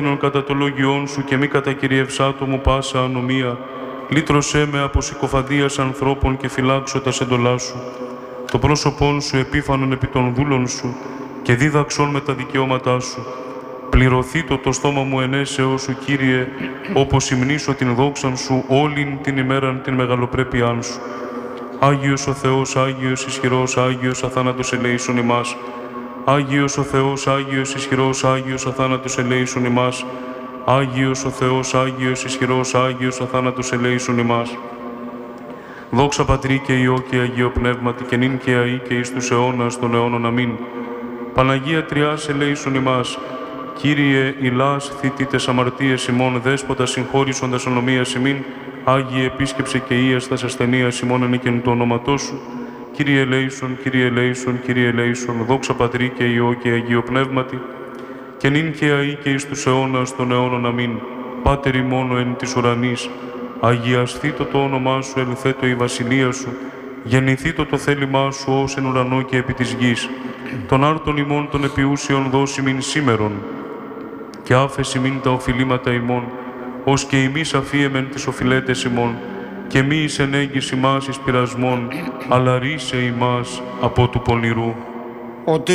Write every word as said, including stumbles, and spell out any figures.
κατά το λόγιόν σου και μη κατακυριευσάτο μου πάσα ανομία. Λύτρωσέ με από συκοφαντίας ανθρώπων και φυλάξω τα σεντολά σου. Το πρόσωπόν σου επίφανον επί των δούλων σου και δίδαξον με τα δικαιώματά σου. Πληρωθεί το το στόμα μου ενέσεως σου, Κύριε, όπως υμνήσω την δόξαν σου όλην την ημέραν την μεγαλοπρέπειάν σου. Άγιος ο Θεός, Άγιος ισχυρός, Άγιος αθάνατος ελέησον ημάς. Άγιος ο Θεός, Άγιος ισχυρός, Άγιος αθάνατος ελέησον ημάς. Άγιος ο Θεός, Άγιος ισχυρός, Άγιος αθάνατος ελέησον ημάς. Δόξα Πατρί και Υιό και Αγίο Πνεύματι και νυν και αεί και εις τους αιώνας των αιώνων. Αμήν. Παναγία Τριάς ελέησον ημάς. Κύριε ηλάς θητήτες αμαρτίες ημών, Δέσποτα συγχώρησοντας ονομίας ημίν, Άγιε επίσκεψε και ίαστας ασθενείας ημών ανήκεν το όνοματό σου. Κύριε ελέησον, Κύριε ελέησον, Κύριε ελέησον, δόξα Πατρί και Υιό και Αγίο Πνεύματι, και νυν και αεί και εις τους αιώνας των αιώνων. Αμήν. Πάτερ ημών εν της ουρανής, αγιασθήτω το όνομά σου, ελθέτω η βασιλεία σου, γεννηθήτω το θέλημά σου ως εν ουρανό και επί της γης. Των άρτων ημών των επιούσιων δώσει μην σήμερον, και άφεση μην τα οφειλήματα ημών, ως και ημείς αφίεμεν τις οφειλέτες ημών, και μη εις ενέγγις ημάς εις πειρασμών, αλλά ρίσε ημάς από του πονηρού.